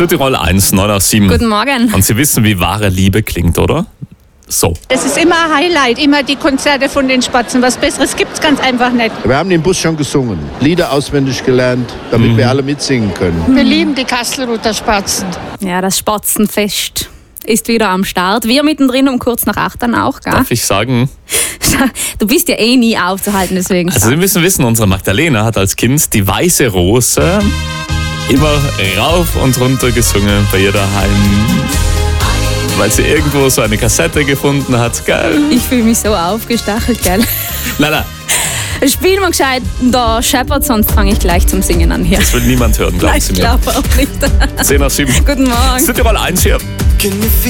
Südtirol 1, 9 nach 7. Guten Morgen. Und Sie wissen, wie wahre Liebe klingt, oder? So. Das ist immer ein Highlight, immer die Konzerte von den Spatzen. Was Besseres gibt's ganz einfach nicht. Wir haben im Bus schon gesungen, Lieder auswendig gelernt, damit wir alle mitsingen können. Wir lieben die Kastelruther Spatzen. Ja, das Spatzenfest ist wieder am Start. Wir mittendrin um kurz nach 8 dann auch, gell? Darf ich sagen? Du bist ja eh nie aufzuhalten, deswegen. Also Sie müssen wissen, unsere Magdalena hat als Kind die Weiße Rose immer rauf und runter gesungen bei ihr daheim. Weil sie irgendwo so eine Kassette gefunden hat, gell? Ich fühle mich so aufgestachelt, gell? Nein. Spiel mal gescheit der Shepherd, sonst fange ich gleich zum Singen an hier. Das will niemand hören, glauben Sie Ich mir. glaube auch nicht. 10 nach 7. Guten Morgen. Südtirol 1 hier.